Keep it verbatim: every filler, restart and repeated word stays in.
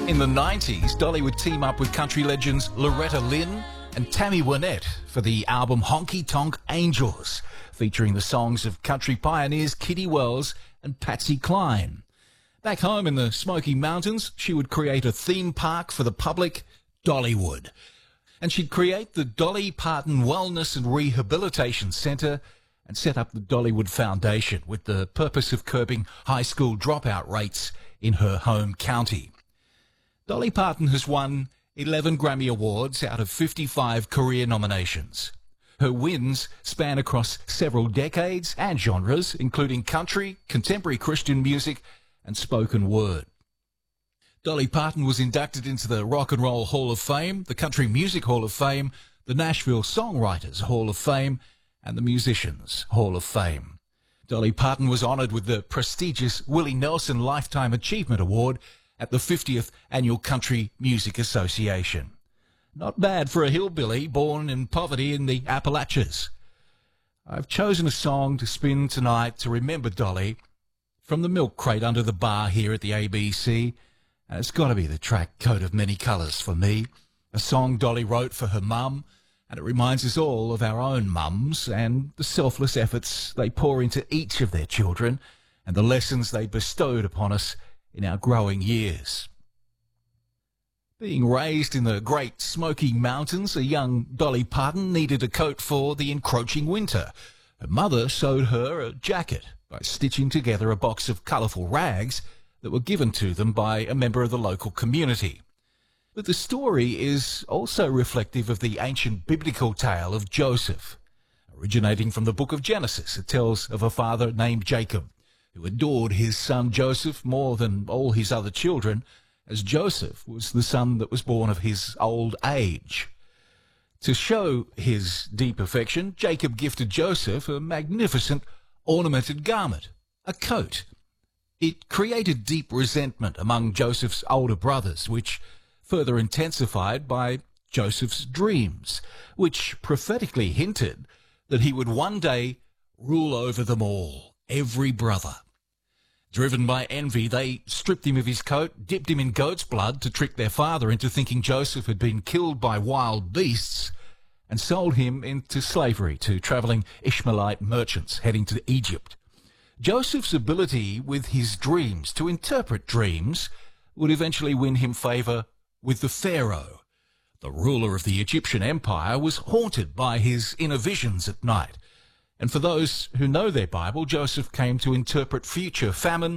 In the nineties, Dolly would team up with country legends Loretta Lynn and Tammy Wynette for the album Honky Tonk Angels, featuring the songs of country pioneers Kitty Wells and Patsy Cline. Back home in the Smoky Mountains, she would create a theme park for the public, Dollywood. And she'd create the Dolly Parton Wellness and Rehabilitation Centre and set up the Dollywood Foundation with the purpose of curbing high school dropout rates in her home county. Dolly Parton has won eleven Grammy Awards out of fifty-five career nominations. Her wins span across several decades and genres, including country, contemporary Christian music, and spoken word. Dolly Parton was inducted into the Rock and Roll Hall of Fame, the Country Music Hall of Fame, the Nashville Songwriters Hall of Fame, and the Musicians Hall of Fame. Dolly Parton was honoured with the prestigious Willie Nelson Lifetime Achievement Award at the fiftieth Annual Country Music Association. Not bad for a hillbilly born in poverty in the Appalachians. I've chosen a song to spin tonight to remember Dolly from the milk crate under the bar here at the A B C, and it's got to be the track Coat of Many Colours for me, a song Dolly wrote for her mum, and it reminds us all of our own mums and the selfless efforts they pour into each of their children and the lessons they bestowed upon us in our growing years. Being raised in the Great Smoky Mountains, a young Dolly Parton needed a coat for the encroaching winter. Her mother sewed her a jacket by stitching together a box of colourful rags that were given to them by a member of the local community. But the story is also reflective of the ancient biblical tale of Joseph. Originating from the book of Genesis, it tells of a father named Jacob, who adored his son Joseph more than all his other children, as Joseph was the son that was born of his old age. To show his deep affection, Jacob gifted Joseph a magnificent ornamented garment, a coat. It created deep resentment among Joseph's older brothers, which further intensified by Joseph's dreams, which prophetically hinted that he would one day rule over them all, every brother. Driven by envy, they stripped him of his coat, dipped him in goat's blood to trick their father into thinking Joseph had been killed by wild beasts, and sold him into slavery to travelling Ishmaelite merchants heading to Egypt. Joseph's ability with his dreams to interpret dreams would eventually win him favour with the Pharaoh. The ruler of the Egyptian Empire was haunted by his inner visions at night. And for those who know their Bible, Joseph came to interpret future famine,